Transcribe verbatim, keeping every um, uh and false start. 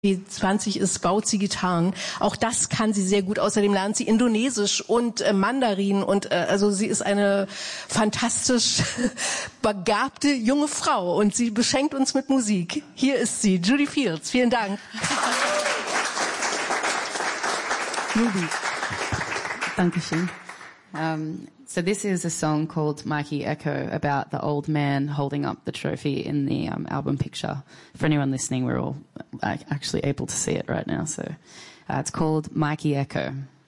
die zwanzig ist, baut sie Gitarren. Auch das kann sie sehr gut. Außerdem lernt sie Indonesisch und äh, Mandarin. Und äh, also sie ist eine fantastisch begabte junge Frau. Und sie beschenkt uns mit Musik. Hier ist sie, Judy Fields. Vielen Dank. Ruby. Dankeschön. Um, so this is a song called Mikey Echo about the old man holding up the trophy in the um, album picture. For anyone listening, we're all uh, actually able to see it right now. So uh, it's called Mikey Echo.